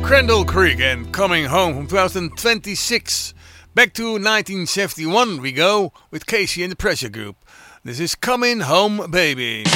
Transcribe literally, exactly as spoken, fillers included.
Crandall Creek and Coming Home from twenty twenty-six. Back to nineteen seventy-one we go with Casey and the Pressure Group. This is Coming Home Baby.